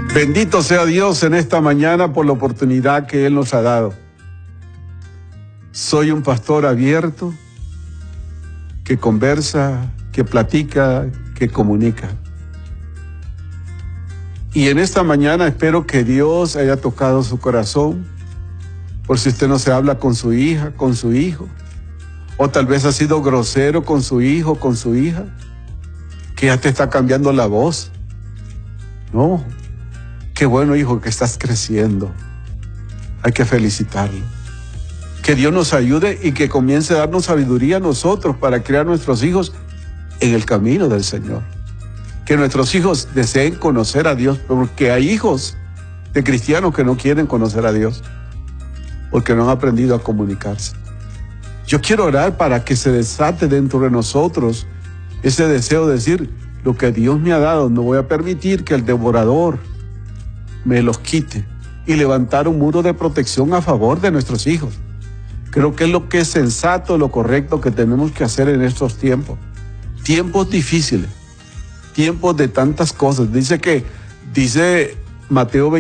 Bendito sea Dios en esta mañana por la oportunidad que Él nos ha dado. Soy un pastor abierto que conversa, que platica, que comunica. Y en esta mañana espero que Dios haya tocado su corazón, por si usted no se habla con su hija, con su hijo, o tal vez ha sido grosero con su hijo, con su hija, que ya te está cambiando la voz. No, qué bueno, hijo, que estás creciendo. Hay que felicitarlo. Que Dios nos ayude y que comience a darnos sabiduría a nosotros para criar a nuestros hijos en el camino del Señor. Que nuestros hijos deseen conocer a Dios, porque hay hijos de cristianos que no quieren conocer a Dios, porque no han aprendido a comunicarse. Yo quiero orar para que se desate dentro de nosotros ese deseo de decir, lo que Dios me ha dado, no voy a permitir que el devorador me los quite, y levantar un muro de protección a favor de nuestros hijos. Creo que es lo que es sensato, lo correcto que tenemos que hacer en estos tiempos. Tiempos difíciles, tiempos de tantas cosas. Dice Mateo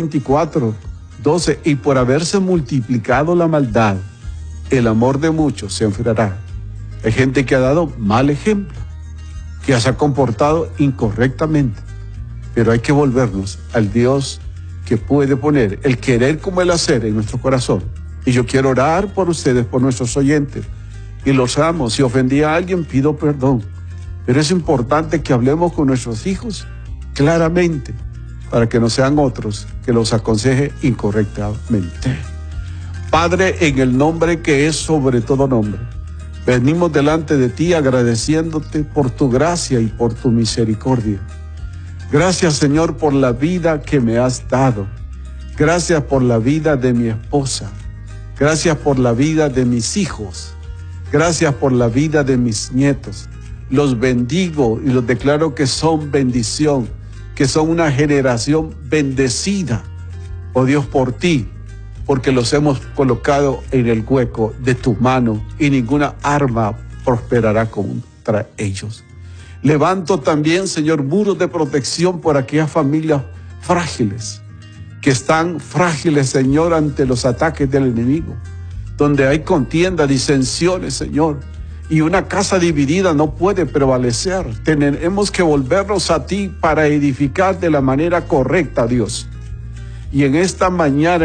24:12, y por haberse multiplicado la maldad, el amor de muchos se enfriará. Hay gente que ha dado mal ejemplo, que se ha comportado incorrectamente, pero hay que volvernos al Dios que puede poner el querer como el hacer en nuestro corazón. Y yo quiero orar por ustedes, por nuestros oyentes, y los amo. Si ofendí a alguien, pido perdón, pero es importante que hablemos con nuestros hijos claramente, para que no sean otros que los aconseje incorrectamente. Padre, en el nombre que es sobre todo nombre, venimos delante de ti agradeciéndote por tu gracia y por tu misericordia. Gracias, Señor, por la vida que me has dado. Gracias por la vida de mi esposa. Gracias por la vida de mis hijos. Gracias por la vida de mis nietos. Los bendigo y los declaro que son bendición, que son una generación bendecida, oh Dios, por ti, porque los hemos colocado en el hueco de tu mano y ninguna arma prosperará contra ellos. Levanto también, Señor, muros de protección por aquellas familias frágiles, que están frágiles, Señor, ante los ataques del enemigo, donde hay contienda, disensiones, Señor, y una casa dividida no puede prevalecer. Tenemos que volvernos a ti para edificar de la manera correcta, Dios. Y en esta mañana,